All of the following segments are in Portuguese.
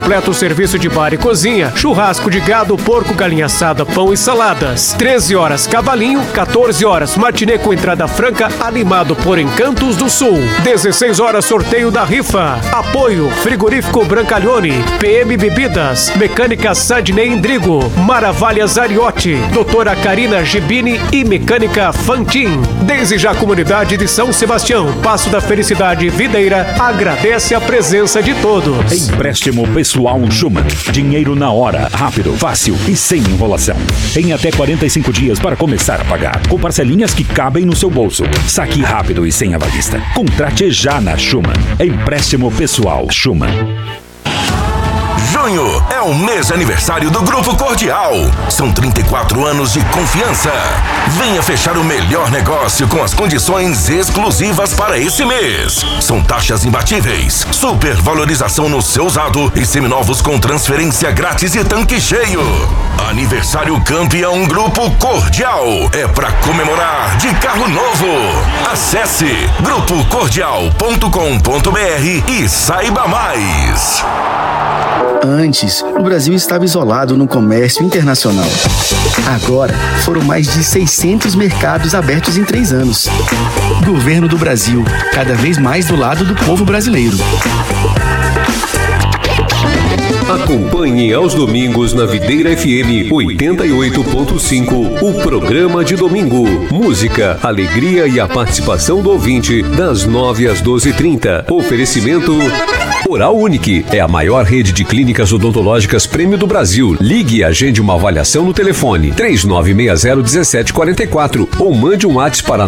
Completo serviço de bar e cozinha, churrasco de gado, porco, galinha assada, pão e saladas. 13 horas Cavalinho, 14 horas matinê com entrada franca, animado por Encantos do Sul. 16 horas sorteio da rifa. Apoio Frigorífico Brancalhone, PM Bebidas, Mecânica Sadney Indrigo, Maravalhas Ariotti, Doutora Karina Gibini e Mecânica Fantin. Desde já a comunidade de São Sebastião, Passo da Felicidade Videira, agradece a presença de todos. Empréstimo pessoal Schumann. Dinheiro na hora, rápido, fácil e sem enrolação. Em até 45 dias para começar a pagar. Com parcelinhas que cabem no seu bolso. Saque rápido e sem avalista. Contrate já na Schumann. Empréstimo pessoal Schumann. Junho é o mês de aniversário do Grupo Cordial. São 34 anos de confiança. Venha fechar o melhor negócio com as condições exclusivas para esse mês. São taxas imbatíveis, supervalorização no seu usado e seminovos com transferência grátis e tanque cheio. Aniversário campeão Grupo Cordial. É para comemorar de carro novo. Acesse grupocordial.com.br e saiba mais. Antes, o Brasil estava isolado no comércio internacional. Agora, foram mais de 600 mercados abertos em 3 anos. Governo do Brasil, cada vez mais do lado do povo brasileiro. Acompanhe aos domingos na Videira FM 88.5 o programa de domingo. Música, alegria e a participação do ouvinte das 9 às 12h30. Oferecimento Oral Unique é a maior rede de clínicas odontológicas prêmio do Brasil. Ligue e agende uma avaliação no telefone 3960-1744 ou mande um WhatsApp para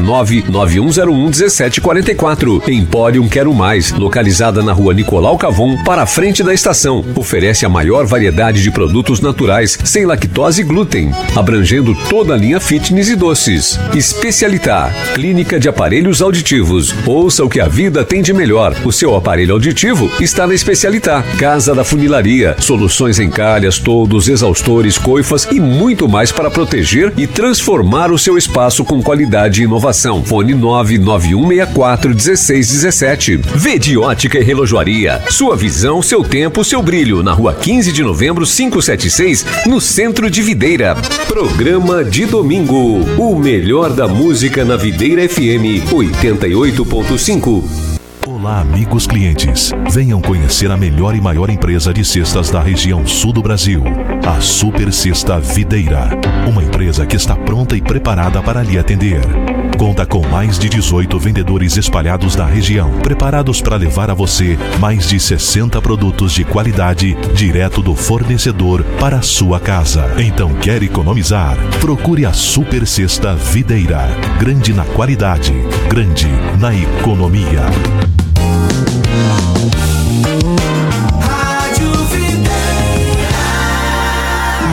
99101-1744. Emporium Quero Mais, localizada na rua Nicolau Cavon, para a frente da estação. Oferece a maior variedade de produtos naturais, sem lactose e glúten, abrangendo toda a linha fitness e doces. Especialitar, clínica de aparelhos auditivos. Ouça o que a vida tem de melhor. O seu aparelho auditivo está na Especialitar. Casa da Funilaria, soluções em calhas, toldos, exaustores, coifas e muito mais para proteger e transformar o seu espaço com qualidade e inovação. Fone 991641617. Vede Ótica e Relojoaria. Sua visão, seu tempo, seu brilho. Na rua 15 de novembro, 576, no centro de Videira. Programa de domingo. O melhor da música na Videira FM 88.5. Olá, amigos clientes. Venham conhecer a melhor e maior empresa de cestas da região sul do Brasil, a Super Cesta Videira. Uma empresa que está pronta e preparada para lhe atender. Conta com mais de 18 vendedores espalhados na região, preparados para levar a você mais de 60 produtos de qualidade direto do fornecedor para a sua casa. Então, quer economizar? Procure a Super Cesta Videira. Grande na qualidade, grande na economia.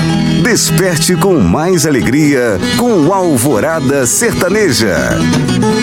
Desperte com mais alegria com Alvorada Sertaneja.